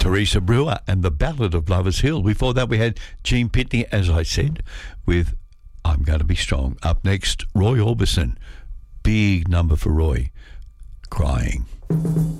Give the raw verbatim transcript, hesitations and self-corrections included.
Teresa Brewer and the Ballad of Lovers Hill. Before that, we had Gene Pitney, as I said, with I'm Going to Be Strong. Up next, Roy Orbison. Big number for Roy. Crying.